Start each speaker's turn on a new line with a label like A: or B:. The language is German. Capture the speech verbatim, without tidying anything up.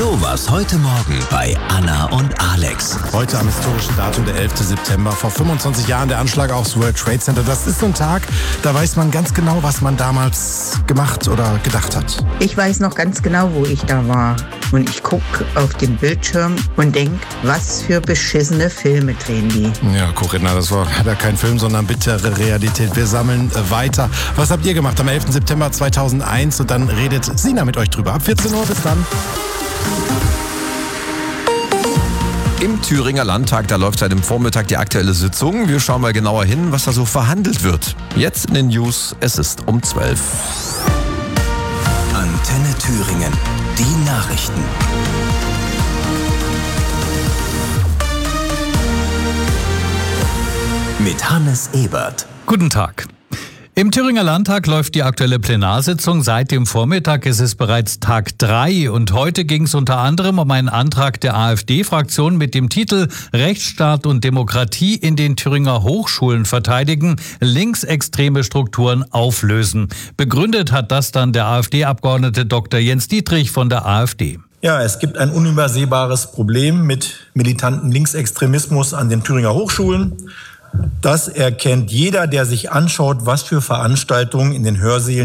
A: Sowas heute Morgen bei Anna und Alex.
B: Heute am historischen Datum, der elften September, vor fünfundzwanzig Jahren der Anschlag aufs World Trade Center. Das ist so ein Tag, da weiß man ganz genau, was man damals gemacht oder gedacht hat.
C: Ich weiß noch ganz genau, wo ich da war. Und ich gucke auf den Bildschirm und denke, was für beschissene Filme drehen die.
B: Ja, Corinna, das war leider kein Film, sondern bittere Realität. Wir sammeln äh, weiter. Was habt ihr gemacht am elften September zweitausendeins? Und dann redet Sina mit euch drüber. Ab vierzehn Uhr, bis dann.
D: Im Thüringer Landtag, da läuft seit dem Vormittag die aktuelle Sitzung. Wir schauen mal genauer hin, was da so verhandelt wird. Jetzt in den News, es ist um zwölf.
A: Antenne Thüringen, die Nachrichten. Mit Hannes Ebert.
E: Guten Tag. Im Thüringer Landtag läuft die aktuelle Plenarsitzung. Seit dem Vormittag ist es bereits Tag drei und heute ging es unter anderem um einen Antrag der AfD-Fraktion mit dem Titel Rechtsstaat und Demokratie in den Thüringer Hochschulen verteidigen, linksextreme Strukturen auflösen. Begründet hat das dann der AfD-Abgeordnete Doktor Jens Dietrich von der AfD.
F: Ja, es gibt ein unübersehbares Problem mit militanten Linksextremismus an den Thüringer Hochschulen. Das erkennt jeder, der sich anschaut, was für Veranstaltungen in den Hörsälen